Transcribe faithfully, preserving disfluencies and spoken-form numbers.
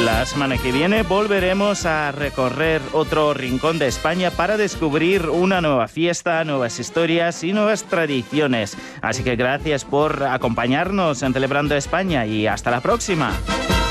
La semana que viene volveremos a recorrer otro rincón de España para descubrir una nueva fiesta, nuevas historias y nuevas tradiciones. Así que gracias por acompañarnos en Celebrando España y hasta la próxima.